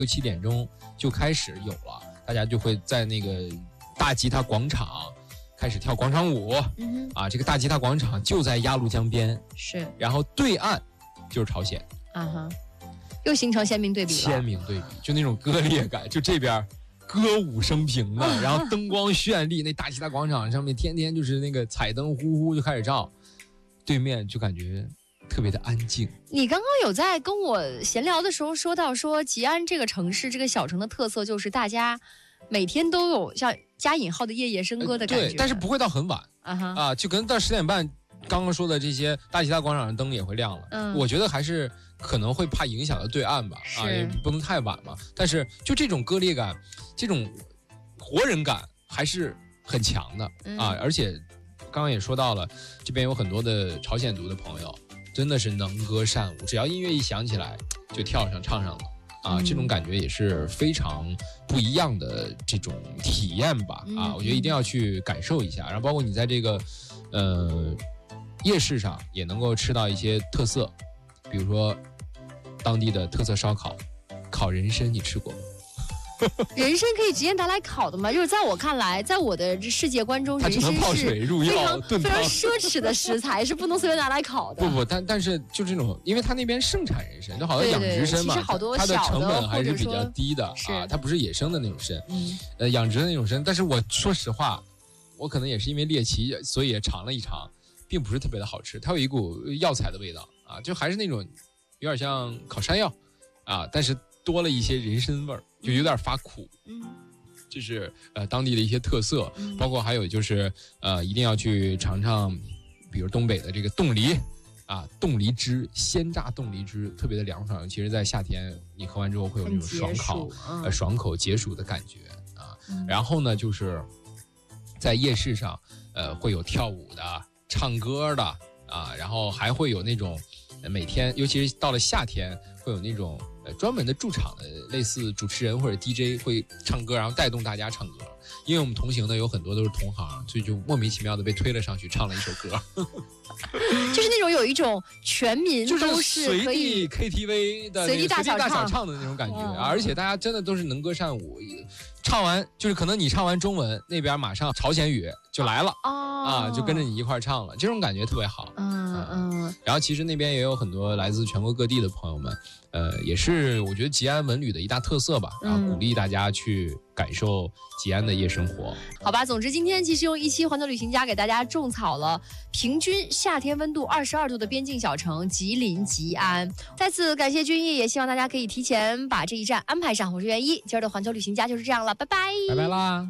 6、7点钟就开始有了，大家就会在那个大吉他广场开始跳广场舞。这个大吉他广场就在鸭绿江边， 是， 然后对岸就是朝鲜。 又形成鲜明对比了。 鲜明对比，就那种割裂感，就这边歌舞升平的，然后灯光绚丽，那大吉他广场上面天天就是那个彩灯呼呼就开始照，对面就感觉特别的安静。 你刚刚有在跟我闲聊的时候说到，说吉安这个城市这个小城的特色就是大家每天都有像加引号的夜夜笙歌的感觉。 对，但是不会到很晚就可能到10点半，刚刚说的这些大吉他广场的灯也会亮了。我觉得还是可能会怕影响到对岸吧，也不能太晚嘛。但是就这种割裂感，这种活人感还是很强的而且刚刚也说到了，这边有很多的朝鲜族的朋友，真的是能歌善舞，只要音乐一响起来就跳上唱上了这种感觉也是非常不一样的这种体验吧我觉得一定要去感受一下。然后包括你在这个夜市上也能够吃到一些特色，比如说当地的特色烧烤，烤人参，你吃过吗？ 人参可以直接拿来烤的吗？就是在我看来，在我的世界观中，人参是泡水入药非常奢侈的食材，是不能随便拿来烤的。 不，但是就这种，因为它那边盛产人参，就好像养殖参嘛，它的成本还是比较低的它不是野生的那种参，养殖的那种参。但是我说实话，我可能也是因为猎奇，所以也尝了一尝，并不是特别的好吃，它有一股药材的味道就还是那种有点像烤山药但是多了一些人参味儿，就有点发苦。这是当地的一些特色，包括还有就是一定要去尝尝，比如东北的这个冻梨冻梨汁，鲜榨冻梨汁特别的凉爽，其实在夏天你喝完之后会有那种爽口解暑的感觉然后呢，就是在夜市上会有跳舞的、唱歌的然后还会有那种每天，尤其是到了夏天，会有那种专门的驻场的类似主持人或者 DJ 会唱歌，然后带动大家唱歌。因为我们同行的有很多都是同行，所以就莫名其妙的被推了上去唱了一首歌。 就是那种有一种全民都是随地 KTV 的随地大小唱的那种感觉而且大家真的都是能歌善舞。唱完就是可能你唱完中文，那边马上朝鲜语就来了就跟着你一块唱了，这种感觉特别好。然后其实那边也有很多来自全国各地的朋友们，也是我觉得吉安文旅的一大特色吧，然后鼓励大家去感受吉安的夜生活。 好吧，总之今天其实用一期环球旅行家给大家种草了平均夏天温度22度的边境小城吉林吉安。再次感谢君毅，也希望大家可以提前把这一站安排上。我是袁一，今儿的环球旅行家就是这样了，拜拜， 拜拜啦。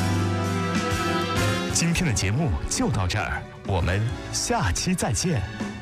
今天的节目就到这儿，我们下期再见。